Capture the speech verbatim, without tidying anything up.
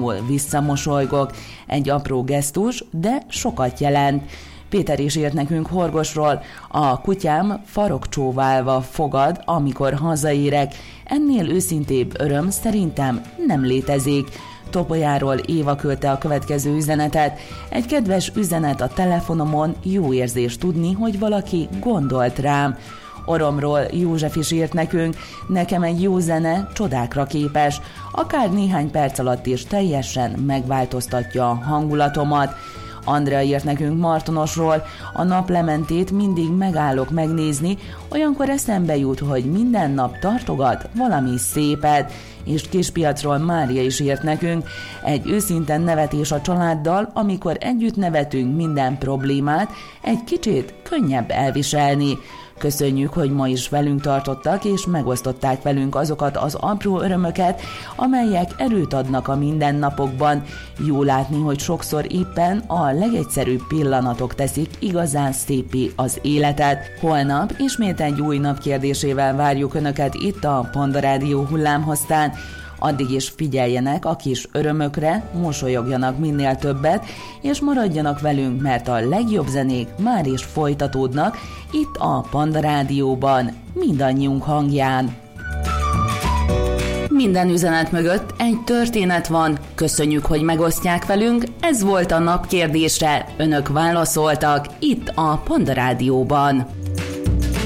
váratlanul visszamosolygok. Egy apró gesztus, de sokat jelent. Péter is írt nekünk Horgosról. A kutyám farokcsóválva fogad, amikor hazaérek. Ennél őszintébb öröm szerintem nem létezik. Topolyáról Éva küldte a következő üzenetet. Egy kedves üzenet a telefonomon, jó érzés tudni, hogy valaki gondolt rám. Oromról József is írt nekünk, nekem egy jó zene csodákra képes, akár néhány perc alatt is teljesen megváltoztatja a hangulatomat. Andrea írt nekünk Martonosról, a naplementét mindig megállok megnézni, olyankor eszembe jut, hogy minden nap tartogat valami szépet. És Kispiacról Mária is írt nekünk, egy őszinten nevetés a családdal, amikor együtt nevetünk minden problémát, egy kicsit könnyebb elviselni. Köszönjük, hogy ma is velünk tartottak, és megosztották velünk azokat az apró örömöket, amelyek erőt adnak a mindennapokban. Jó látni, hogy sokszor éppen a legegyszerűbb pillanatok teszik igazán szépé az életet. Holnap ismét egy új nap kérdésével várjuk Önöket itt a Panda Rádió hullámhosszán. Addig is figyeljenek a kis örömökre, mosolyogjanak minél többet, és maradjanak velünk, mert a legjobb zenék már is folytatódnak itt a Panda Rádióban, mindannyiunk hangján. Minden üzenet mögött egy történet van. Köszönjük, hogy megosztják velünk. Ez volt a nap kérdése. Önök válaszoltak itt a Panda Rádióban.